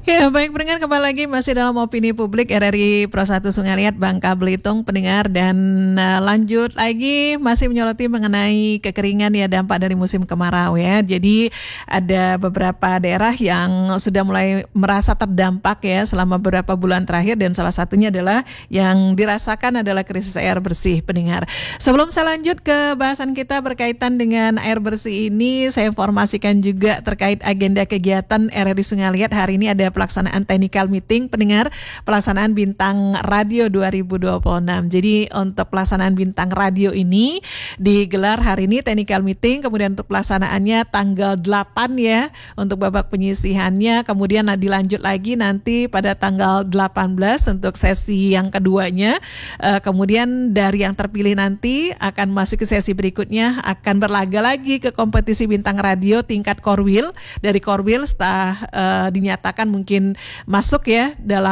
Ya, baik pendengar, kembali lagi masih dalam opini publik RRI Pro 1 Sungai Liat Bangka Belitung pendengar, dan lanjut lagi masih menyoroti mengenai kekeringan ya, dampak dari musim kemarau ya. Jadi ada beberapa daerah yang sudah mulai merasa terdampak ya selama beberapa bulan terakhir, dan salah satunya adalah yang dirasakan adalah krisis air bersih pendengar. Sebelum saya lanjut ke bahasan kita berkaitan dengan air bersih ini, saya informasikan juga terkait agenda kegiatan RRI Sungai Liat. Hari ini ada pelaksanaan technical meeting pendengar, pelaksanaan Bintang Radio 2026. Jadi untuk pelaksanaan Bintang Radio ini digelar hari ini technical meeting, kemudian untuk pelaksanaannya tanggal 8 ya untuk babak penyisihannya, kemudian dilanjut lagi nanti pada tanggal 18 untuk sesi yang keduanya. Kemudian dari yang terpilih nanti akan masuk ke sesi berikutnya, akan berlaga lagi ke kompetisi Bintang Radio tingkat Korwil. Dari Korwil setelah dinyatakan mungkin masuk ya dalam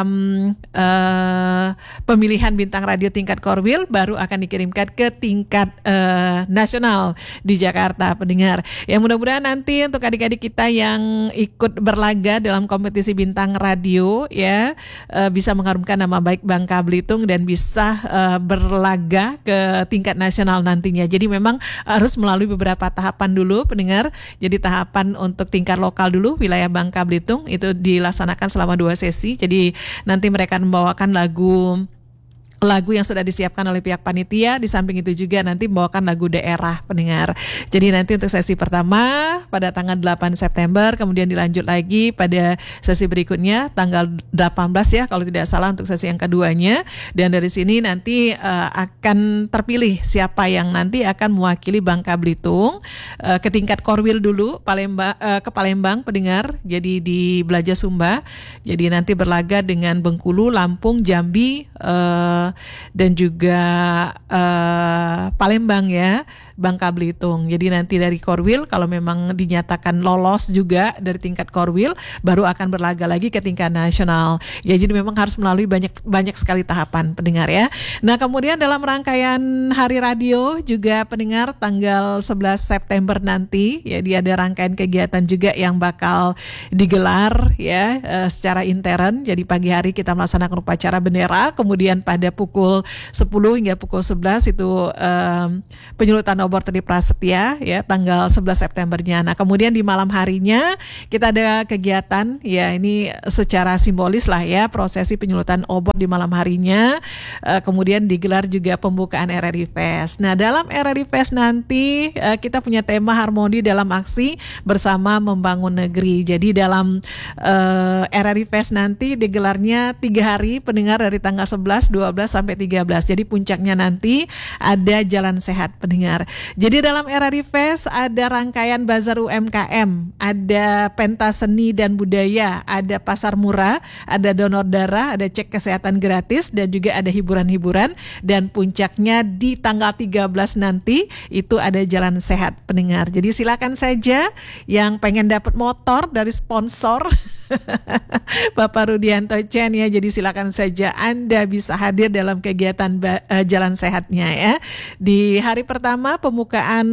pemilihan Bintang Radio tingkat Korwil, baru akan dikirimkan ke tingkat nasional di Jakarta pendengar. Ya, mudah-mudahan nanti untuk adik-adik kita yang ikut berlaga dalam kompetisi Bintang Radio ya bisa mengharumkan nama baik Bangka Belitung dan bisa berlaga ke tingkat nasional nantinya. Jadi memang harus melalui beberapa tahapan dulu pendengar. Jadi tahapan untuk tingkat lokal dulu, wilayah Bangka Belitung itu dilaksanakan selama 2 sesi. Jadi nanti mereka membawakan lagu yang sudah disiapkan oleh pihak panitia. Di samping itu juga nanti membawakan lagu daerah pendengar. Jadi nanti untuk sesi pertama pada tanggal 8 September, kemudian dilanjut lagi pada sesi berikutnya tanggal 18 ya kalau tidak salah untuk sesi yang keduanya. Dan dari sini nanti akan terpilih siapa yang nanti akan mewakili Bangka Belitung ke tingkat Korwil dulu, ke Palembang pendengar. Jadi di Belaja Sumba. Jadi nanti berlaga dengan Bengkulu, Lampung, Jambi, dan juga Palembang ya, Bangka Belitung. Jadi nanti dari Korwil kalau memang dinyatakan lolos juga dari tingkat Korwil, baru akan berlaga lagi ke tingkat nasional. Ya, jadi memang harus melalui banyak sekali tahapan pendengar ya. Nah, kemudian dalam rangkaian Hari Radio juga pendengar tanggal 11 September nanti ya, dia ada rangkaian kegiatan juga yang bakal digelar ya secara intern. Jadi pagi hari kita melaksanakan upacara bendera, kemudian pada pukul 10 hingga pukul 11 itu penyulutan obor Tri Prasetya ya tanggal 11 Septembernya. Nah, kemudian di malam harinya kita ada kegiatan ya, ini secara simbolis lah ya, prosesi penyulutan obor di malam harinya. Kemudian digelar juga pembukaan RRI Fest. Nah, dalam RRI Fest nanti kita punya tema harmoni dalam aksi bersama membangun negeri. Jadi dalam RRI Fest nanti digelarnya 3 hari pendengar, dari tanggal 11, 12 sampai 13. Jadi puncaknya nanti ada Jalan Sehat pendengar. Jadi dalam RRI Fest ada rangkaian bazar UMKM, ada pentas seni dan budaya, ada pasar murah, ada donor darah, ada cek kesehatan gratis, dan juga ada hiburan-hiburan. Dan puncaknya di tanggal 13 nanti itu ada Jalan Sehat pendengar. Jadi silakan saja yang pengen dapat motor dari sponsor Bapak Rudianto Chen ya, jadi silakan saja Anda bisa hadir dalam kegiatan Jalan Sehatnya ya. Di hari pertama pembukaan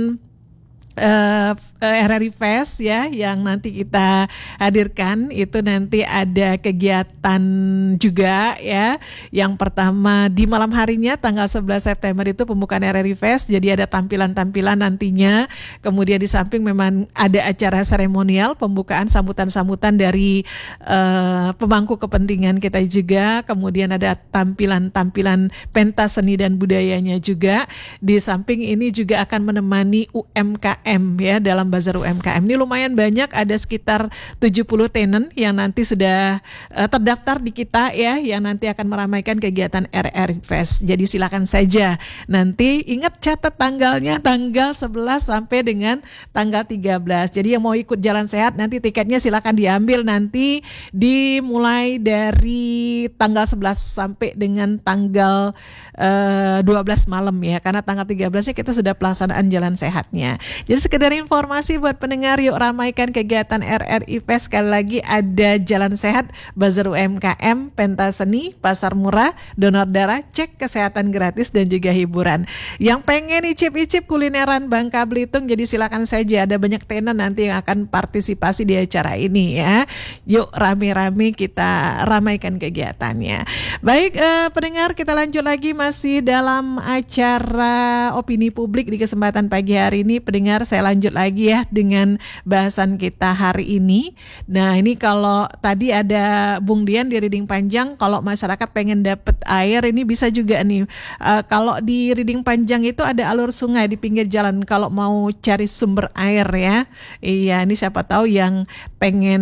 RRI Fest ya yang nanti kita hadirkan itu nanti ada kegiatan juga ya. Yang pertama di malam harinya tanggal 11 September itu pembukaan RRI Fest, jadi ada tampilan-tampilan nantinya. Kemudian di samping memang ada acara seremonial pembukaan, sambutan-sambutan dari pemangku kepentingan kita juga. Kemudian ada tampilan-tampilan pentas seni dan budayanya juga. Di samping ini juga akan menemani UMKM ya dalam bazar UMKM. Ini lumayan banyak, ada sekitar 70 tenant yang nanti sudah terdaftar di kita ya, yang nanti akan meramaikan kegiatan RRI Fest. Jadi silakan saja. Nanti ingat catat tanggalnya, tanggal 11 sampai dengan tanggal 13. Jadi yang mau ikut Jalan Sehat nanti tiketnya silakan diambil nanti dimulai dari tanggal 11 sampai dengan tanggal 12 malam ya. Karena tanggal 13-nya kita sudah pelaksanaan Jalan Sehatnya. Jadi sekedar informasi buat pendengar, yuk ramaikan kegiatan RRI Fest. Sekali lagi ada Jalan Sehat, Bazar UMKM, pentas seni, pasar murah, donor darah, cek kesehatan gratis dan juga hiburan. Yang pengen icip-icip kulineran Bangka Belitung, jadi silakan saja, ada banyak tenan nanti yang akan partisipasi di acara ini ya. Yuk rame-rame kita ramaikan kegiatannya. Baik pendengar, kita lanjut lagi masih dalam acara opini publik di kesempatan pagi hari ini. Pendengar, saya lanjut lagi ya dengan bahasan kita hari ini. Nah ini kalau tadi ada Bung Dian di Riding Panjang, kalau masyarakat pengen dapat air ini bisa juga nih. Kalau di Riding Panjang itu ada alur sungai di pinggir jalan kalau mau cari sumber air ya. Iya, ini siapa tahu yang pengen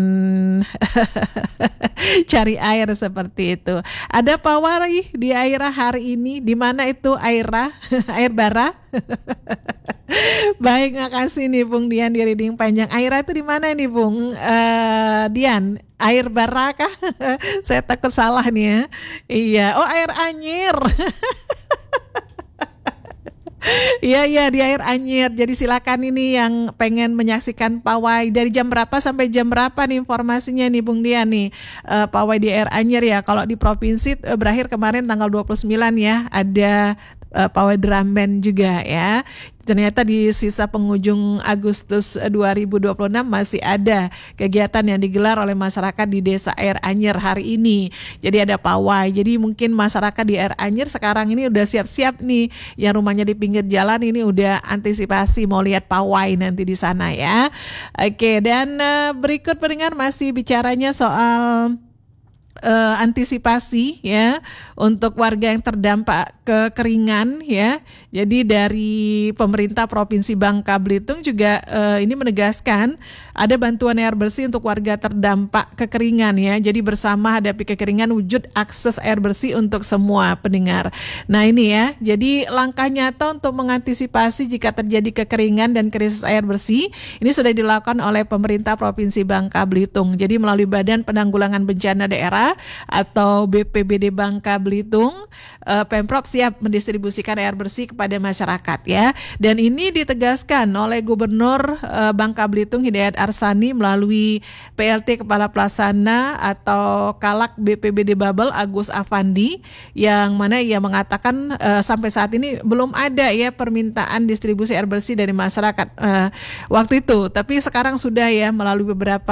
cari air seperti itu. Ada pawai di Aira hari ini. Di mana itu Aira? Air bara. Baik, makasih nih Bung Dian di Riding Panjang. Aira itu di mana nih Bung Dian? Air bara kah? Saya takut salah nih ya. Iya, oh air anyir. Iya di Air Anyir. Jadi silakan ini yang pengen menyaksikan pawai dari jam berapa sampai jam berapa nih informasinya nih Bung Dian nih. Pawai di Air Anyir ya. Kalau di provinsi berakhir kemarin tanggal 29 ya. Ada pawai drum band juga ya. Ternyata di sisa penghujung Agustus 2026 masih ada kegiatan yang digelar oleh masyarakat di Desa Air Anyir hari ini. Jadi ada pawai. Jadi mungkin masyarakat di Air Anyir sekarang ini udah siap-siap nih, yang rumahnya di pinggir jalan ini udah antisipasi mau lihat pawai nanti di sana ya. Oke, dan berikut pendengar masih bicaranya soal antisipasi ya untuk warga yang terdampak kekeringan ya. Jadi dari pemerintah Provinsi Bangka Belitung juga ini menegaskan ada bantuan air bersih untuk warga terdampak kekeringan ya. Jadi bersama hadapi kekeringan, wujud akses air bersih untuk semua pendengar. Nah ini ya, jadi langkah nyata untuk mengantisipasi jika terjadi kekeringan dan krisis air bersih ini sudah dilakukan oleh pemerintah Provinsi Bangka Belitung. Jadi melalui Badan Penanggulangan Bencana Daerah atau BPBD Bangka Belitung, Pemprov siap mendistribusikan air bersih kepada masyarakat ya. Dan ini ditegaskan oleh Gubernur Bangka Belitung Hidayat Arsani melalui PLT Kepala Pelaksana atau Kalak BPBD Babel Agus Afandi, yang mana ia mengatakan sampai saat ini belum ada ya permintaan distribusi air bersih dari masyarakat waktu itu, tapi sekarang sudah ya melalui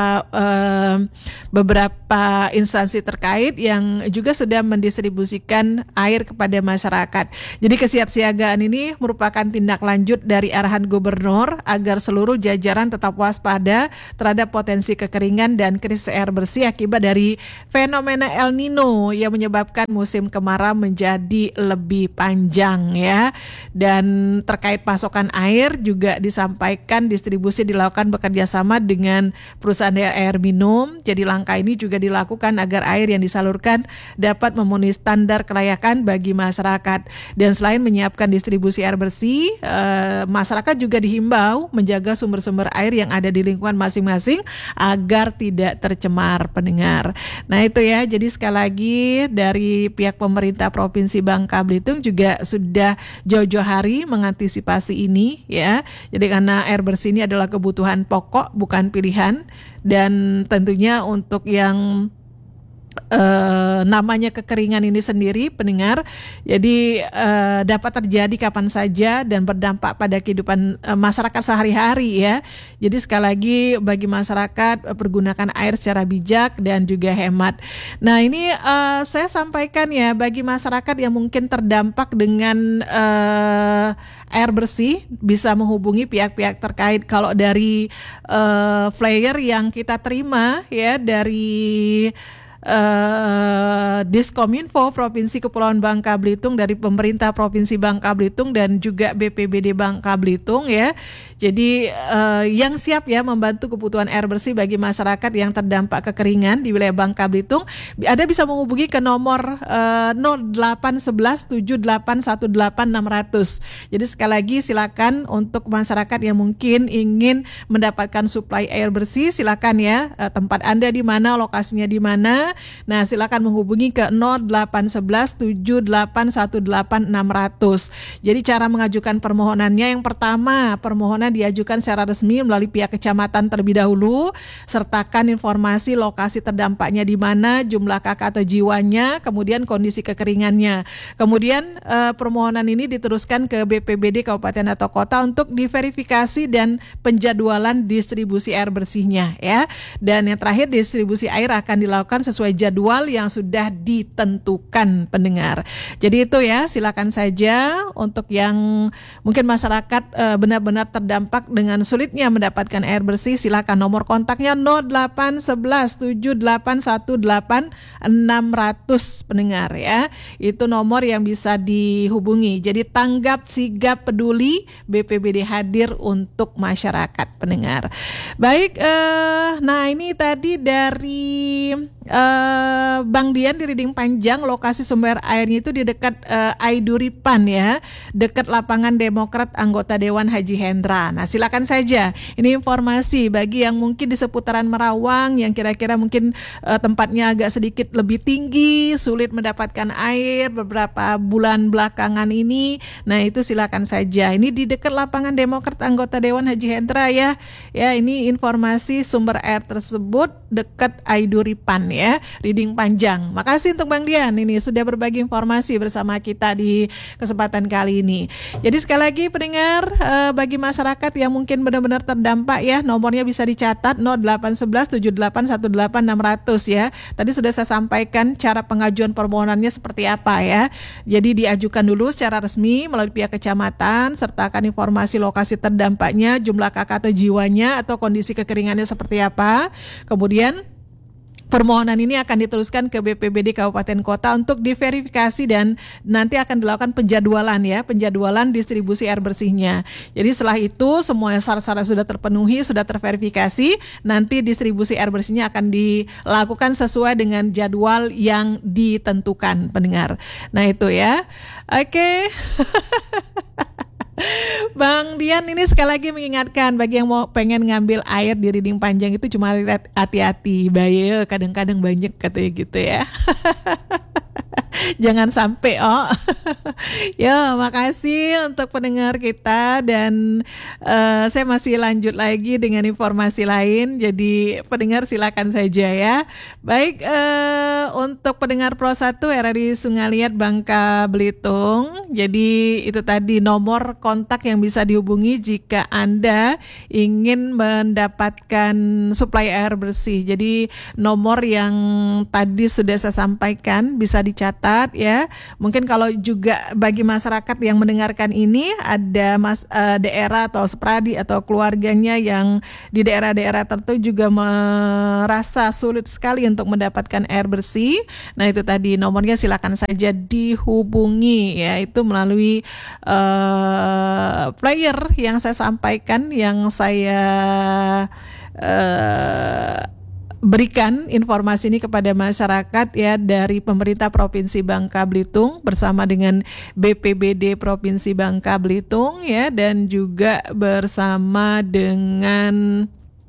beberapa instansi terkait yang juga sudah mendistribusikan air kepada masyarakat. Jadi kesiapsiagaan ini merupakan tindak lanjut dari arahan Gubernur agar seluruh jajaran tetap waspada terhadap potensi kekeringan dan krisis air bersih akibat dari fenomena El Nino yang menyebabkan musim kemarau menjadi lebih panjang ya. Dan terkait pasokan air juga disampaikan distribusi dilakukan bekerjasama dengan perusahaan air minum. Jadi langkah ini juga dilakukan agar air yang disalurkan dapat memenuhi standar kelayakan bagi masyarakat. Dan selain menyiapkan distribusi air bersih, masyarakat juga dihimbau menjaga sumber-sumber air yang ada di lingkungan masing-masing agar tidak tercemar pendengar. Nah itu ya, jadi sekali lagi dari pihak pemerintah Provinsi Bangka Belitung juga sudah jauh-jauh hari mengantisipasi ini ya. Jadi karena air bersih ini adalah kebutuhan pokok bukan pilihan, dan tentunya untuk yang namanya kekeringan ini sendiri pendengar, jadi dapat terjadi kapan saja dan berdampak pada kehidupan masyarakat sehari-hari ya. Jadi sekali lagi bagi masyarakat pergunakan air secara bijak dan juga hemat. Nah ini saya sampaikan ya, bagi masyarakat yang mungkin terdampak dengan air bersih bisa menghubungi pihak-pihak terkait. Kalau dari flyer yang kita terima ya dari Diskominfo Provinsi Kepulauan Bangka Belitung, dari pemerintah Provinsi Bangka Belitung dan juga BPBD Bangka Belitung ya. Jadi yang siap ya membantu kebutuhan air bersih bagi masyarakat yang terdampak kekeringan di wilayah Bangka Belitung, ada bisa menghubungi ke nomor 0811 7818 600. Jadi sekali lagi silakan untuk masyarakat yang mungkin ingin mendapatkan suplai air bersih, silakan ya, tempat Anda di mana, lokasinya di mana. juga. Nah, silakan menghubungi ke 0811 7818 600. Jadi cara mengajukan permohonannya, yang pertama, permohonan diajukan secara resmi melalui pihak kecamatan terlebih dahulu, sertakan informasi lokasi terdampaknya di mana, jumlah kakak atau jiwanya, kemudian kondisi kekeringannya. Kemudian permohonan ini diteruskan ke BPBD kabupaten atau kota untuk diverifikasi dan penjadwalan distribusi air bersihnya ya. Dan yang terakhir, distribusi air akan dilakukan sesuai jadwal yang sudah ditentukan pendengar. Jadi itu ya, silakan saja untuk yang mungkin masyarakat benar-benar terdampak dengan sulitnya mendapatkan air bersih, silakan nomor kontaknya 0811 7818 600 pendengar ya. Itu nomor yang bisa dihubungi. Jadi tanggap, sigap, peduli, BPBD hadir untuk masyarakat pendengar. Baik, nah ini tadi dari Bang Dian di Riding Panjang, lokasi sumber airnya itu di dekat Aiduripan ya, dekat lapangan Demokrat anggota Dewan Haji Hendra. Nah silakan saja, ini informasi bagi yang mungkin di seputaran Merawang yang kira-kira mungkin tempatnya agak sedikit lebih tinggi, sulit mendapatkan air beberapa bulan belakangan ini. Nah itu silakan saja, ini di dekat lapangan Demokrat anggota Dewan Haji Hendra ya. Ya ini informasi sumber air tersebut dekat Aiduripan ya, Riding Panjang. Makasih untuk Bang Dian ini sudah berbagi informasi bersama kita di kesempatan kali ini. Jadi sekali lagi pendengar, bagi masyarakat yang mungkin benar-benar terdampak ya, nomornya bisa dicatat 0811 7818 600 ya. Tadi sudah saya sampaikan cara pengajuan permohonannya seperti apa ya. Jadi diajukan dulu secara resmi melalui pihak kecamatan, sertakan informasi lokasi terdampaknya, jumlah kakak atau jiwanya atau kondisi kekeringannya seperti apa. Kemudian permohonan ini akan diteruskan ke BPBD Kabupaten Kota untuk diverifikasi dan nanti akan dilakukan penjadwalan ya, penjadwalan distribusi air bersihnya. Jadi setelah itu semua syarat-syarat sudah terpenuhi, sudah terverifikasi, nanti distribusi air bersihnya akan dilakukan sesuai dengan jadwal yang ditentukan pendengar. Nah itu ya. Oke. Bang Dian ini sekali lagi mengingatkan bagi yang mau pengen ngambil air di Riding Panjang itu cuma hati-hati, bahaya kadang-kadang banyak katanya gitu ya. Jangan sampai Ya, makasih untuk pendengar kita dan saya masih lanjut lagi dengan informasi lain. Jadi pendengar silakan saja ya. Baik, untuk pendengar Pro 1 RRI Sungai Liat Bangka Belitung. Jadi itu tadi nomor kontak yang bisa dihubungi jika Anda ingin mendapatkan suplai air bersih. Jadi nomor yang tadi sudah saya sampaikan bisa dicatat ya. Mungkin kalau juga bagi masyarakat yang mendengarkan ini ada daerah atau sepradi atau keluarganya yang di daerah-daerah tertentu juga merasa sulit sekali untuk mendapatkan air bersih. Nah itu tadi nomornya silakan saja dihubungi ya, itu melalui player yang saya sampaikan, yang saya berikan informasi ini kepada masyarakat ya, dari pemerintah Provinsi Bangka Belitung bersama dengan BPBD Provinsi Bangka Belitung ya, dan juga bersama dengan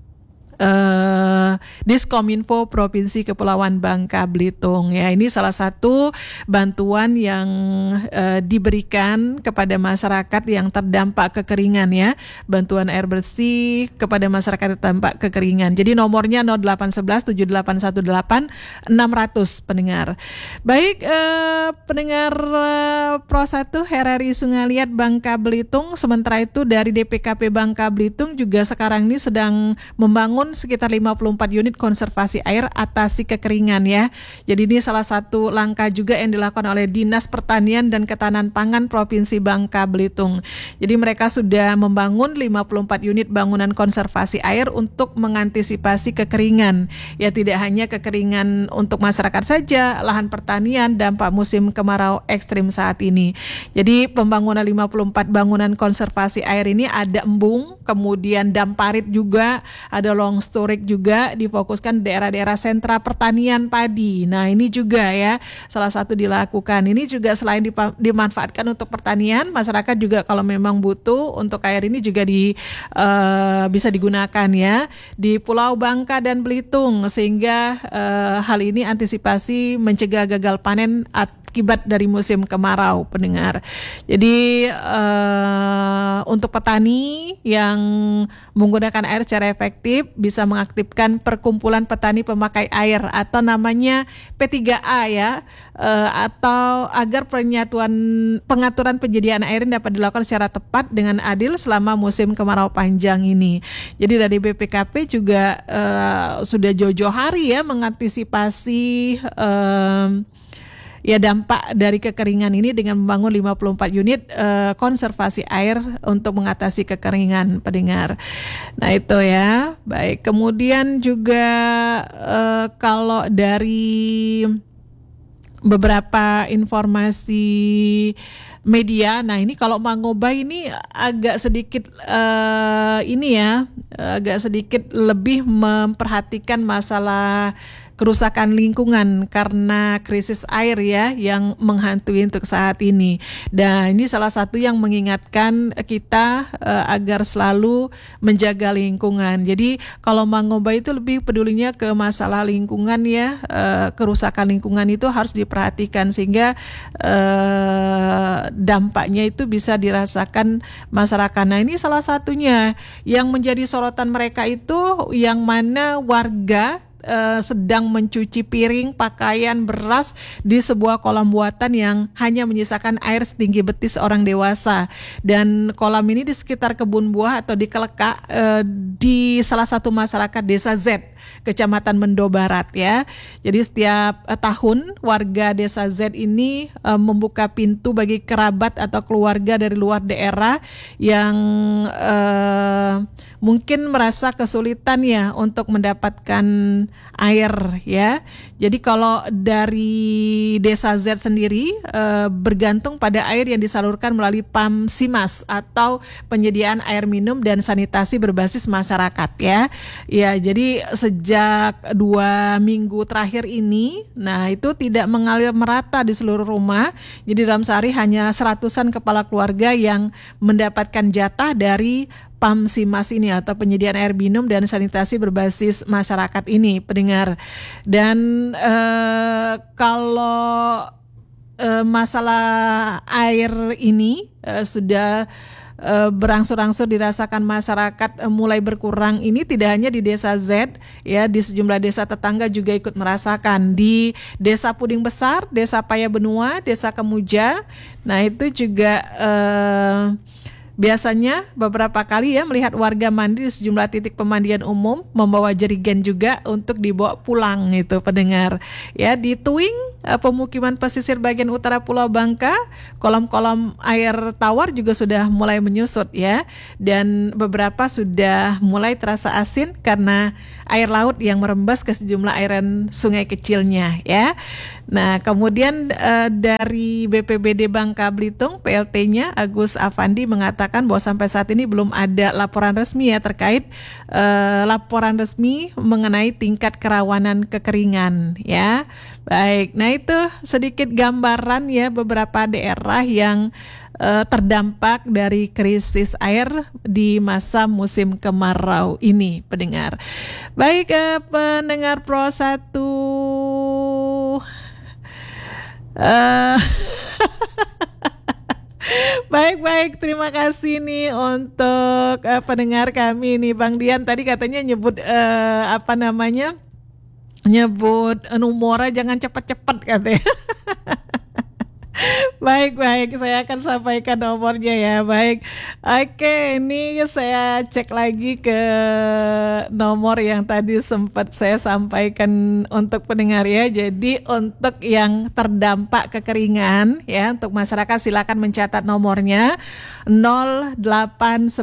Diskominfo Provinsi Kepulauan Bangka Belitung ya. Ini salah satu bantuan yang diberikan kepada masyarakat yang terdampak kekeringan ya, bantuan air bersih kepada masyarakat terdampak kekeringan. Jadi nomornya 0811 7818 600 pendengar. Baik, pendengar Pro 1 RRI Sungai Liat Bangka Belitung. Sementara itu dari DPKP Bangka Belitung juga sekarang ini sedang membangun sekitar 54 unit konservasi air atasi kekeringan ya. Jadi ini salah satu langkah juga yang dilakukan oleh Dinas Pertanian dan Ketahanan Pangan Provinsi Bangka Belitung. Jadi mereka sudah membangun 54 unit bangunan konservasi air untuk mengantisipasi kekeringan. Ya tidak hanya kekeringan untuk masyarakat saja, lahan pertanian dampak musim kemarau ekstrim saat ini. Jadi pembangunan 54 bangunan konservasi air ini ada embung, kemudian dam parit juga, ada long storage juga difokuskan difokuskan daerah-daerah sentra pertanian padi. Nah, ini juga ya salah satu dilakukan. Ini juga selain dimanfaatkan untuk pertanian, masyarakat juga kalau memang butuh untuk air ini juga bisa digunakan ya di Pulau Bangka dan Belitung, sehingga hal ini antisipasi mencegah gagal panen akibat dari musim kemarau, pendengar. Jadi untuk petani yang menggunakan air secara efektif bisa mengaktifkan perkumpulan petani pemakai air atau namanya P3A ya, atau agar pengaturan penyediaan air dapat dilakukan secara tepat dengan adil selama musim kemarau panjang ini. Jadi dari BPKP juga sudah jauh-jauh hari ya mengantisipasi dampak dari kekeringan ini dengan membangun 54 unit konservasi air untuk mengatasi kekeringan, pendengar. Nah itu ya, baik. Kemudian juga kalau dari beberapa informasi media, nah ini kalau Mangoba ini agak sedikit agak sedikit lebih memperhatikan masalah kerusakan lingkungan karena krisis air ya yang menghantui untuk saat ini. Dan ini salah satu yang mengingatkan kita agar selalu menjaga lingkungan. Jadi kalau Mangoba itu lebih pedulinya ke masalah lingkungan ya, kerusakan lingkungan itu harus diperhatikan sehingga dampaknya itu bisa dirasakan masyarakat. Nah ini salah satunya yang menjadi sorotan mereka itu yang mana warga sedang mencuci piring, pakaian, beras di sebuah kolam buatan yang hanya menyisakan air setinggi betis orang dewasa. Dan kolam ini di sekitar kebun buah atau di Kelekak di salah satu masyarakat Desa Z, Kecamatan Mendo Barat ya. Jadi setiap tahun warga Desa Z ini membuka pintu bagi kerabat atau keluarga dari luar daerah yang mungkin merasa kesulitan ya untuk mendapatkan air ya. Jadi kalau dari Desa Z sendiri bergantung pada air yang disalurkan melalui PAM Simas atau penyediaan air minum dan sanitasi berbasis masyarakat ya. Ya, jadi sejak 2 minggu terakhir ini, nah itu tidak mengalir merata di seluruh rumah. Jadi dalam sehari hanya 100-an kepala keluarga yang mendapatkan jatah dari PAM Simas ini atau penyediaan air minum dan sanitasi berbasis masyarakat ini, pendengar. Dan kalau masalah air ini sudah berangsur-angsur dirasakan masyarakat mulai berkurang, ini tidak hanya di Desa Z ya, di sejumlah desa tetangga juga ikut merasakan. Di Desa Puding Besar, Desa Paya Benua, Desa Kemuja, nah itu juga biasanya beberapa kali ya melihat warga mandi di sejumlah titik pemandian umum membawa jerigen juga untuk dibawa pulang itu, pendengar. Ya, di Tuing, pemukiman pesisir bagian utara Pulau Bangka, kolam-kolam air tawar juga sudah mulai menyusut ya, dan beberapa sudah mulai terasa asin karena air laut yang merembes ke sejumlah airan sungai kecilnya ya. Nah, kemudian dari BPBD Bangka Belitung, PLT-nya Agus Afandi mengatakan bahwa sampai saat ini belum ada laporan resmi ya terkait laporan resmi mengenai tingkat kerawanan kekeringan ya. Baik, nah itu sedikit gambaran ya beberapa daerah yang terdampak dari krisis air di masa musim kemarau ini, pendengar. Baik, pendengar Pro 1 baik, terima kasih nih untuk pendengar kami nih. Bang Dian tadi katanya nyebut nyebut nomornya jangan cepat-cepat katanya. Baik, saya akan sampaikan nomornya ya. Baik, oke, ini saya cek lagi ke nomor yang tadi sempat saya sampaikan untuk pendengar ya. Jadi untuk yang terdampak kekeringan ya, untuk masyarakat silakan mencatat nomornya 0811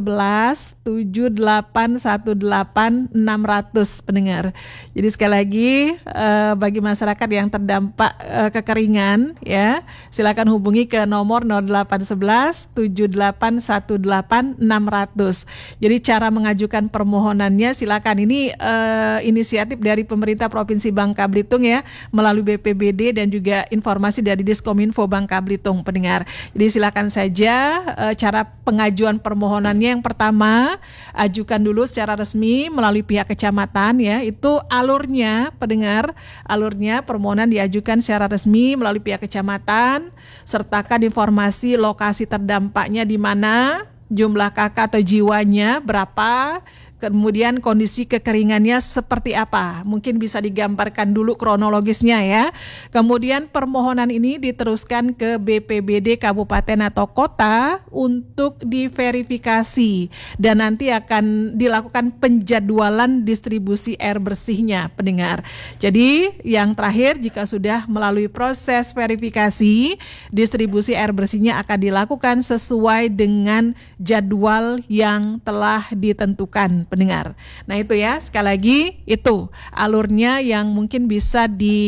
7818 600, pendengar. Jadi sekali lagi bagi masyarakat yang terdampak kekeringan ya, silakan hubungi menghubungi ke nomor 0811 7818 600. Jadi cara mengajukan permohonannya silakan, ini inisiatif dari pemerintah Provinsi Bangka Belitung ya, melalui BPBD dan juga informasi dari Diskominfo Bangka Belitung pendengar. Jadi silakan saja cara pengajuan permohonannya. Yang pertama, ajukan dulu secara resmi melalui pihak kecamatan ya. Itu alurnya pendengar, alurnya permohonan diajukan secara resmi melalui pihak kecamatan, sertakan informasi lokasi terdampaknya di mana, jumlah kakak atau jiwanya berapa, kemudian kondisi kekeringannya seperti apa. Mungkin bisa digambarkan dulu kronologisnya ya. Kemudian permohonan ini diteruskan ke BPBD kabupaten atau kota untuk diverifikasi dan nanti akan dilakukan penjadwalan distribusi air bersihnya pendengar. Jadi yang terakhir, jika sudah melalui proses verifikasi, distribusi air bersihnya akan dilakukan sesuai dengan jadwal yang telah ditentukan pendengar. Nah itu ya, sekali lagi itu alurnya yang mungkin bisa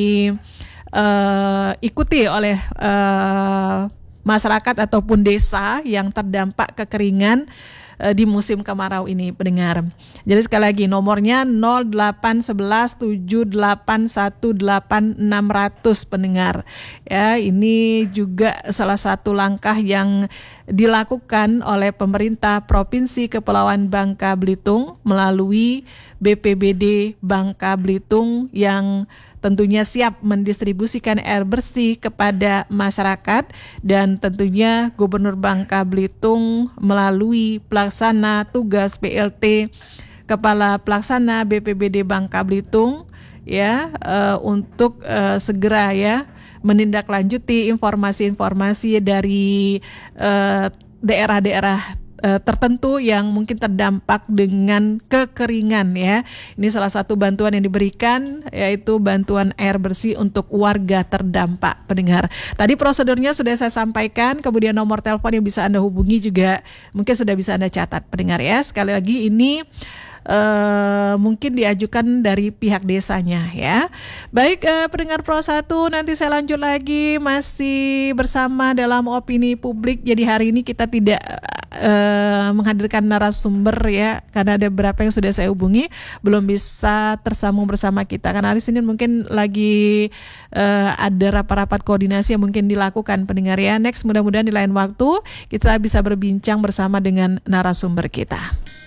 diikuti oleh masyarakat ataupun desa yang terdampak kekeringan di musim kemarau ini pendengar. Jadi sekali lagi nomornya 0811 7818 600 pendengar. Ya, ini juga salah satu langkah yang dilakukan oleh pemerintah Provinsi Kepulauan Bangka Belitung melalui BPBD Bangka Belitung yang tentunya siap mendistribusikan air bersih kepada masyarakat, dan tentunya Gubernur Bangka Belitung melalui pelaksana tugas PLT Kepala Pelaksana BPBD Bangka Belitung ya untuk segera ya menindaklanjuti informasi-informasi dari daerah-daerah tertentu yang mungkin terdampak dengan kekeringan ya. Ini salah satu bantuan yang diberikan, yaitu bantuan air bersih untuk warga terdampak pendengar. Tadi prosedurnya sudah saya sampaikan, kemudian nomor telepon yang bisa Anda hubungi juga mungkin sudah bisa Anda catat pendengar ya. Sekali lagi ini mungkin diajukan dari pihak desanya ya. Baik pendengar Pro 1, nanti saya lanjut lagi masih bersama dalam opini publik. Jadi hari ini kita tidak menghadirkan narasumber ya, karena ada beberapa yang sudah saya hubungi belum bisa tersambung bersama kita karena hari Senin mungkin lagi ada rapat-rapat koordinasi yang mungkin dilakukan pendengar ya. Next, mudah-mudahan di lain waktu kita bisa berbincang bersama dengan narasumber kita.